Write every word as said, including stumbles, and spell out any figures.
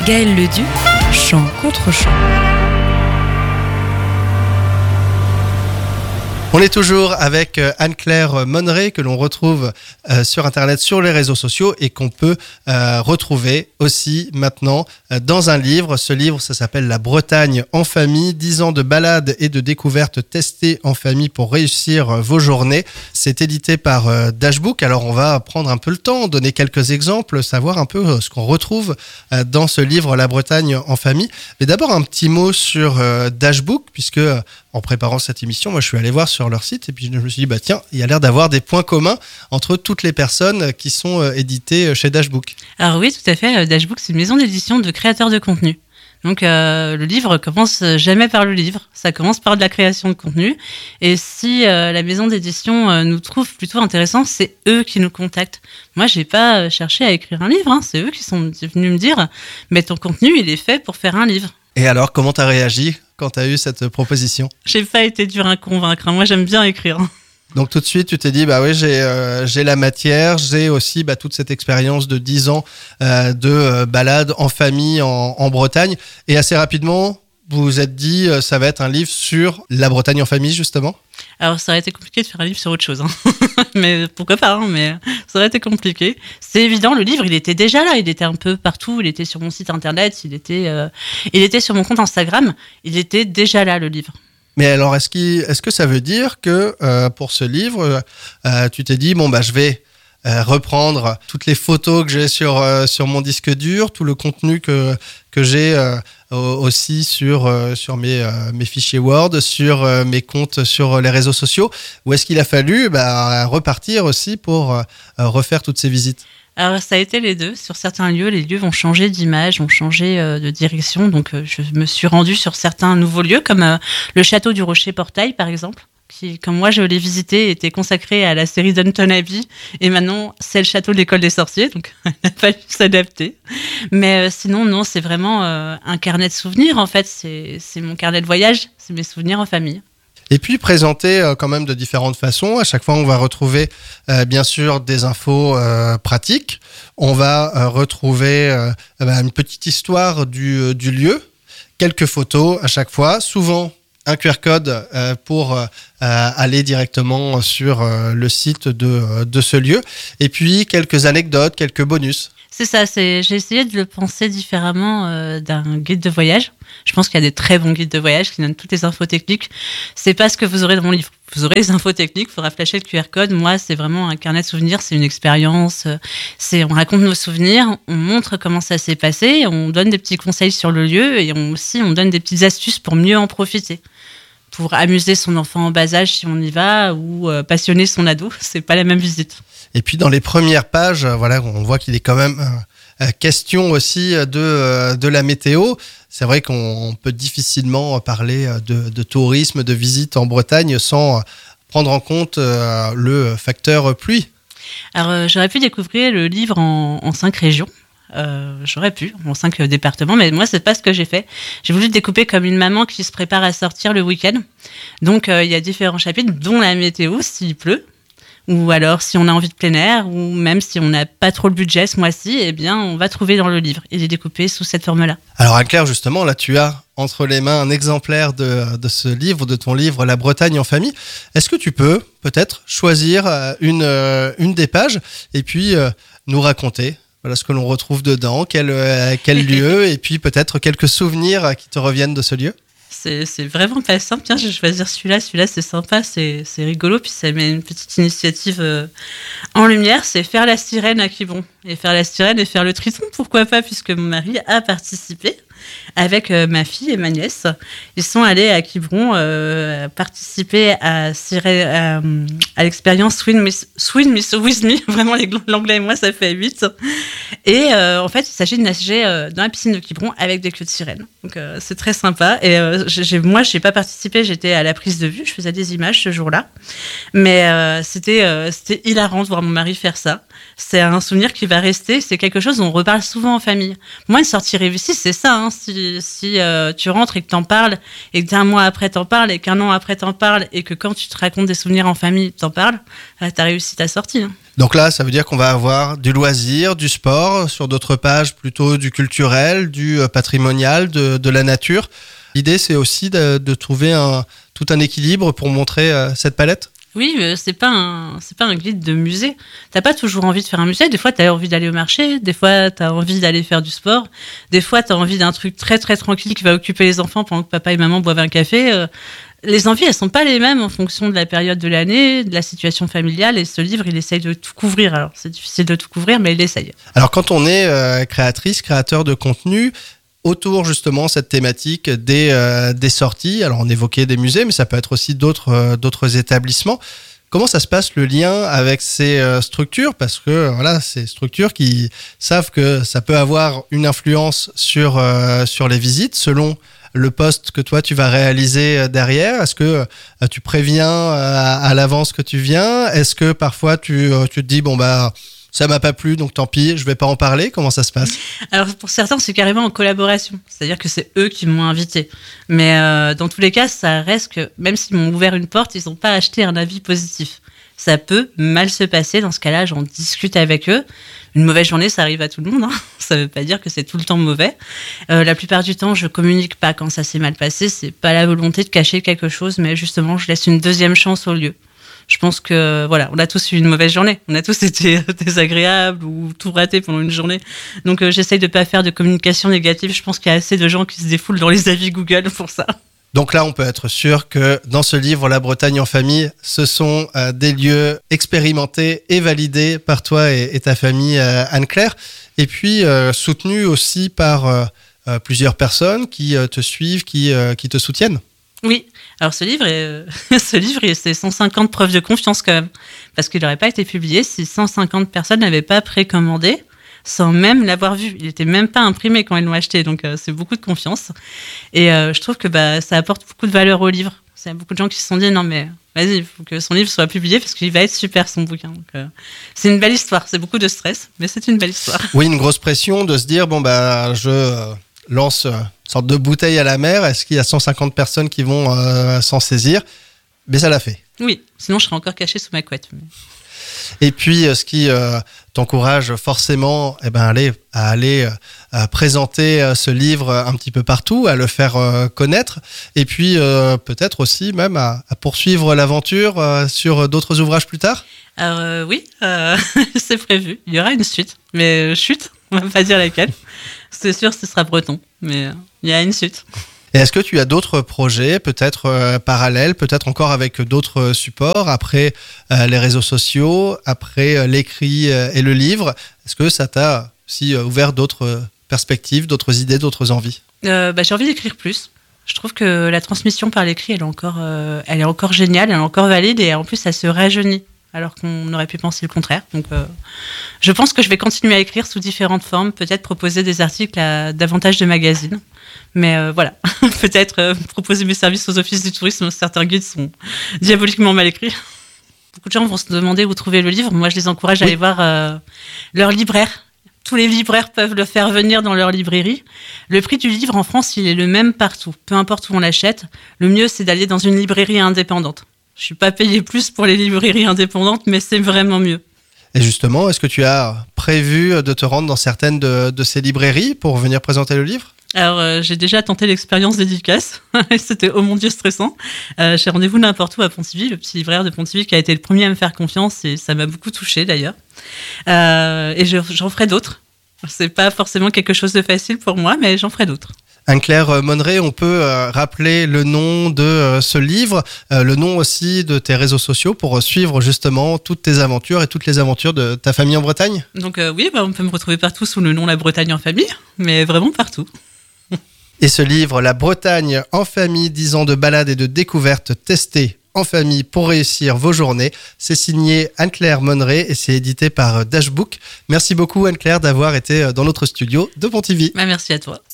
Gaël Leduc, chant contre chant. On est toujours avec Anne-Claire Monneret que l'on retrouve euh, sur Internet, sur les réseaux sociaux et qu'on peut euh, retrouver aussi maintenant euh, dans un livre. Ce livre, ça s'appelle La Bretagne en famille, dix ans de balades et de découvertes testées en famille pour réussir euh, vos journées. C'est édité par euh, Dashbook. Alors on va prendre un peu le temps, donner quelques exemples, savoir un peu euh, ce qu'on retrouve euh, dans ce livre La Bretagne en famille. Mais d'abord un petit mot sur euh, Dashbook, puisque euh, en préparant cette émission, moi je suis allé voir sur leur site et puis je me suis dit, bah tiens, il y a l'air d'avoir des points communs entre toutes les personnes qui sont euh, éditées chez Dashbook. Alors oui, tout à fait. Dashbook, c'est une maison d'édition de créateurs de contenu. Donc euh, le livre commence jamais par le livre, ça commence par de la création de contenu. Et si euh, la maison d'édition euh, nous trouve plutôt intéressant, c'est eux qui nous contactent. Moi, j'ai pas cherché à écrire un livre, hein. C'est eux qui sont venus me dire, mais ton contenu, il est fait pour faire un livre. Et alors, comment t'as réagi quand t'as eu cette proposition ? J'ai pas été dur à convaincre, hein. Moi j'aime bien écrire. Donc tout de suite, tu t'es dit, bah oui, j'ai, euh, j'ai la matière, j'ai aussi bah, toute cette expérience de dix ans euh, de euh, balade en famille en, en Bretagne. Et assez rapidement, vous vous êtes dit, euh, ça va être un livre sur la Bretagne en famille, justement ? Alors ça aurait été compliqué de faire un livre sur autre chose, hein. Mais pourquoi pas, hein, mais ça aurait été compliqué. C'est évident, le livre, il était déjà là, il était un peu partout, il était sur mon site internet, il était, euh, il était sur mon compte Instagram, il était déjà là, le livre. Mais alors, est-ce, qu'il, est-ce que ça veut dire que euh, pour ce livre, euh, tu t'es dit, bon, bah, je vais euh, reprendre toutes les photos que j'ai sur, euh, sur mon disque dur, tout le contenu que, que j'ai euh, aussi sur, euh, sur mes, euh, mes fichiers Word, sur euh, mes comptes sur les réseaux sociaux, ou est-ce qu'il a fallu bah, repartir aussi pour euh, refaire toutes ces visites ? Alors, ça a été les deux. Sur certains lieux, les lieux vont changer d'image, vont changer euh, de direction. Donc, euh, je me suis rendue sur certains nouveaux lieux, comme euh, le château du Rocher-Portail, par exemple, qui, comme moi, je l'ai visité, était consacré à la série Downton Abbey. Et maintenant, c'est le château de l'École des Sorciers. Donc, il a fallu s'adapter. Mais euh, sinon, non, c'est vraiment euh, un carnet de souvenirs, en fait. C'est, c'est mon carnet de voyage. C'est mes souvenirs en famille. Et puis présenté euh, quand même de différentes façons. À chaque fois, on va retrouver euh, bien sûr des infos euh, pratiques. On va euh, retrouver euh, bah, une petite histoire du, euh, du lieu, quelques photos à chaque fois, souvent un Q R code euh, pour euh, aller directement sur euh, le site de, de ce lieu. Et puis quelques anecdotes, quelques bonus. C'est ça, c'est, j'ai essayé de le penser différemment euh, d'un guide de voyage. Je pense qu'il y a des très bons guides de voyage qui donnent toutes les infos techniques. C'est pas ce que vous aurez dans mon livre. Vous aurez les infos techniques, il faudra flasher le Q R code. Moi, c'est vraiment un carnet de souvenirs, c'est une expérience. C'est, on raconte nos souvenirs, on montre comment ça s'est passé, on donne des petits conseils sur le lieu et on, aussi on donne des petites astuces pour mieux en profiter. Pour amuser son enfant en bas âge si on y va ou euh, passionner son ado, c'est pas la même visite. Et puis dans les premières pages, voilà, on voit qu'il est quand même euh, question aussi de, euh, de la météo. C'est vrai qu'on peut difficilement parler de, de tourisme, de visite en Bretagne sans prendre en compte euh, le facteur pluie. Alors euh, j'aurais pu découvrir le livre en, en cinq régions. Euh, j'aurais pu, en cinq départements, mais moi c'est pas ce que j'ai fait. J'ai voulu le découper comme une maman qui se prépare à sortir le week-end. Donc il euh, y a différents chapitres, dont la météo s'il pleut, ou alors si on a envie de plein air, ou même si on n'a pas trop le budget ce mois-ci, eh bien on va trouver dans le livre. Il est découpé sous cette forme-là. Alors Anne-Claire, justement, là tu as entre les mains un exemplaire de, de ce livre, de ton livre La Bretagne en famille. Est-ce que tu peux peut-être choisir une, une des pages et puis euh, nous raconter voilà ce que l'on retrouve dedans, quel, euh, quel lieu, et puis peut-être quelques souvenirs qui te reviennent de ce lieu. C'est, c'est vraiment pas simple. Tiens, je vais choisir celui-là. Celui-là, c'est sympa, c'est, c'est rigolo. Puis ça met une petite initiative euh, en lumière. C'est faire la sirène à Quiberon. Et faire la sirène et faire le triton, pourquoi pas, puisque mon mari a participé avec euh, ma fille et ma nièce. Ils sont allés à Quiberon euh, participer à, à, à l'expérience Swim, Miss, Swim Miss With Me. Vraiment, l'anglais et moi, ça fait huit. Et euh, en fait, il s'agit de nager euh, dans la piscine de Quiberon avec des queues de sirène. Donc, euh, c'est très sympa. Et euh, j'ai, moi, je n'ai pas participé, j'étais à la prise de vue. Je faisais des images ce jour-là. Mais euh, c'était, euh, c'était hilarant de voir mon mari faire ça. c'est un souvenir qui va rester. C'est quelque chose dont on reparle souvent en famille. Pour moi, une sortie réussie, c'est ça. Hein. Si, si euh, tu rentres et que t'en parles, et que un mois après t'en parles, et qu'un an après t'en parles, et que quand tu te racontes des souvenirs en famille, t'en parles, euh, t'as réussi ta sortie. Hein. Donc là, ça veut dire qu'on va avoir du loisir, du sport, sur d'autres pages plutôt du culturel, du patrimonial, de, de la nature. L'idée, c'est aussi de, de trouver un, tout un équilibre pour montrer euh, cette palette. Oui, euh, c'est pas un, c'est pas un guide de musée. T'as pas toujours envie de faire un musée. Des fois, t'as envie d'aller au marché. Des fois, t'as envie d'aller faire du sport. Des fois, t'as envie d'un truc très très tranquille qui va occuper les enfants pendant que papa et maman boivent un café. Euh, les envies, elles sont pas les mêmes en fonction de la période de l'année, de la situation familiale. Et ce livre, il essaye de tout couvrir. Alors, c'est difficile de tout couvrir, mais il essaye. Alors, quand on est euh, créatrice, créateur de contenu, autour justement cette thématique des, euh, des sorties, alors on évoquait des musées, mais ça peut être aussi d'autres, euh, d'autres établissements. Comment ça se passe le lien avec ces euh, structures ? Parce que voilà, ces structures qui savent que ça peut avoir une influence sur, euh, sur les visites selon le poste que toi tu vas réaliser derrière. Est-ce que euh, tu préviens euh, à l'avance que tu viens ? Est-ce que parfois tu, euh, tu te dis bon bah ça m'a pas plu, donc tant pis, je vais pas en parler. Comment ça se passe ? Alors pour certains, c'est carrément en collaboration, c'est-à-dire que c'est eux qui m'ont invité. Mais euh, dans tous les cas, ça reste que même s'ils m'ont ouvert une porte, ils n'ont pas acheté un avis positif. Ça peut mal se passer. Dans ce cas-là, j'en discute avec eux. Une mauvaise journée, ça arrive à tout le monde. Hein. Ça veut pas dire que c'est tout le temps mauvais. Euh, la plupart du temps, je communique pas quand ça s'est mal passé. C'est pas la volonté de cacher quelque chose, mais justement, je laisse une deuxième chance au lieu. Je pense que, voilà, on a tous eu une mauvaise journée. On a tous été désagréables ou tout raté pendant une journée. Donc, euh, j'essaye de pas faire de communication négative. Je pense qu'il y a assez de gens qui se défoulent dans les avis Google pour ça. Donc là, on peut être sûr que dans ce livre, La Bretagne en famille, ce sont euh, des lieux expérimentés et validés par toi et, et ta famille, euh, Anne-Claire. Et puis, euh, soutenus aussi par euh, euh, plusieurs personnes qui euh, te suivent, qui, euh, qui te soutiennent. Oui, alors ce livre, est, euh, ce livre, c'est cent cinquante preuves de confiance quand même, parce qu'il n'aurait pas été publié si cent cinquante personnes n'avaient pas précommandé, sans même l'avoir vu. Il n'était même pas imprimé quand ils l'ont acheté, donc euh, c'est beaucoup de confiance. Et euh, je trouve que bah, ça apporte beaucoup de valeur au livre. Il y a beaucoup de gens qui se sont dit, non mais vas-y, il faut que son livre soit publié, parce qu'il va être super son bouquin. Donc, euh, c'est une belle histoire, c'est beaucoup de stress, mais c'est une belle histoire. Oui, une grosse pression de se dire, bon bah je... Euh... lance une sorte de bouteille à la mer. Est-ce qu'il y a cent cinquante personnes qui vont euh, s'en saisir ? Mais ça l'a fait. Oui, sinon je serais encore caché sous ma couette. Mais... Et puis, ce qui euh, t'encourage forcément eh ben, aller, à aller euh, présenter euh, ce livre un petit peu partout, à le faire euh, connaître, et puis euh, peut-être aussi même à, à poursuivre l'aventure euh, sur d'autres ouvrages plus tard ? Alors euh, oui, euh, c'est prévu. Il y aura une suite, mais euh, chute, on va pas dire laquelle. C'est sûr, ce sera breton, mais euh, il y a une suite. Et est-ce que tu as d'autres projets, peut-être euh, parallèles, peut-être encore avec d'autres supports, après euh, les réseaux sociaux, après euh, l'écrit euh, et le livre ? Est-ce que ça t'a aussi euh, ouvert d'autres euh, perspectives, d'autres idées, d'autres envies ? euh, bah, J'ai envie d'écrire plus. Je trouve que la transmission par l'écrit, elle est encore, euh, elle est encore géniale, elle est encore valide, et en plus, ça se rajeunit, alors qu'on aurait pu penser le contraire. Donc, euh, je pense que je vais continuer à écrire sous différentes formes, peut-être proposer des articles à davantage de magazines. Mais euh, voilà, peut-être euh, proposer mes services aux offices du tourisme. Certains guides sont diaboliquement mal écrits. Beaucoup de gens vont se demander où trouver le livre. Moi, je les encourage à oui. aller voir euh, leur libraire. Tous les libraires peuvent le faire venir dans leur librairie. Le prix du livre en France, il est le même partout. Peu importe où on l'achète, le mieux, c'est d'aller dans une librairie indépendante. Je ne suis pas payée plus pour les librairies indépendantes, mais c'est vraiment mieux. Et justement, est-ce que tu as prévu de te rendre dans certaines de, de ces librairies pour venir présenter le livre ? Alors, euh, j'ai déjà tenté l'expérience dédicace. C'était, oh mon Dieu, stressant. Euh, j'ai rendez-vous n'importe où à Pontivy, le petit libraire de Pontivy qui a été le premier à me faire confiance, et ça m'a beaucoup touchée d'ailleurs. Euh, et je, j'en ferai d'autres. C'est pas forcément quelque chose de facile pour moi, mais j'en ferai d'autres. Anne-Claire Monneret, on peut euh, rappeler le nom de euh, ce livre, euh, le nom aussi de tes réseaux sociaux pour suivre justement toutes tes aventures et toutes les aventures de ta famille en Bretagne ? Donc euh, oui, bah, on peut me retrouver partout sous le nom La Bretagne en famille, mais vraiment partout. Et ce livre, La Bretagne en famille, dix ans de balade et de découverte testée en famille pour réussir vos journées, c'est signé Anne-Claire Monneret et c'est édité par Dashbook. Merci beaucoup Anne-Claire d'avoir été dans notre studio de Pontivy. Bah, merci à toi.